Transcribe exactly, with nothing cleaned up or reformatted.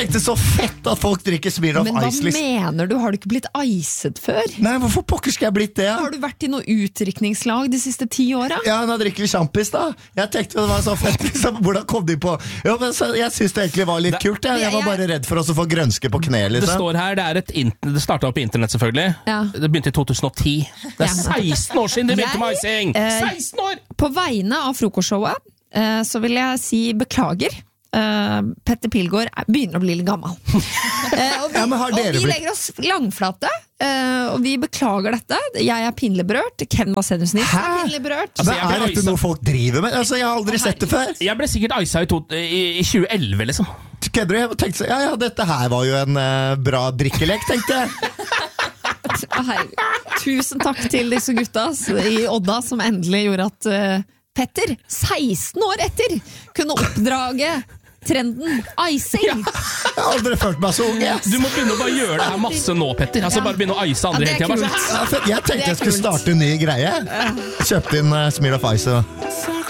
tenkte så fett at folk drikker Smirnoff Men hva Ice liksom. mener du? Har du ikke blitt iset før? Nei, hvorfor pokker skal jeg blitt det? Har du vært i noe utdrikningslag de siste ti åra? Ja, nå drikker vi sjampis da. Jeg tenkte det var så fett liksom. Hvordan kom de på? Jo, men så, jeg synes det egentlig var litt kult. Jeg, jeg var bare redd for oss å få grønske på kne liksom. Det står her, det, er et int- det startet opp i internett selvfølgelig. Ja. Det begynte i to tusen og ti. Det er Ja. seksten år siden det begynte med icing! eh, seksten år! På vegne av frokostshowet eh, så vil jeg si beklager. Uh, Petter Pilgaard er- begynner å bli litt gammel. uh, og vi, Ja, men har og dere vi blitt- legger oss langflate, uh, og vi beklager dette. Jeg er pinlig berørt. Ken Vasenius Nilsen er pinlig berørt. Altså, Men jeg ble er dette icet. noe folk driver med? Altså, jeg har aldri sett det før. Jeg ble sikkert isa i, to, i, i tjue elleve liksom. Kødder du? Jeg tenkte så, ja, ja, dette her var jo en uh, bra drikkelek, tenkte jeg. Hei. Tusen takk til disse gutta i Odda som endelig gjorde at uh, Petter, seksten år etter, kunne oppdrage trenden icing. Jeg har aldri følt meg så ung. Yes. Du må begynne å bare gjøre det her masse nå, Petter. Altså Ja. Bare begynne å ice andre Ja, det er hele tiden. Bare kult. så- Ja, for jeg tenkte Det er jeg skulle kult. starte en ny greie. Kjøpte inn uh, Smirnoff Ice og